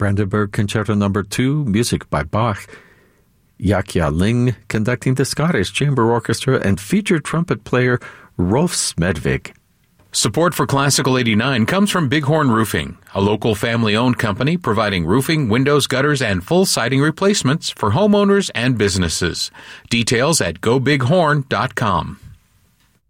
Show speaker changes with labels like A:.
A: Brandenburg Concerto No. 2, music by Bach. Yakia Ling conducting the Scottish Chamber Orchestra and featured trumpet player Rolf Smedvig.
B: Support for Classical 89 comes from Bighorn Roofing, a local family-owned company providing roofing, windows, gutters, and full siding replacements for homeowners and businesses. Details at gobighorn.com.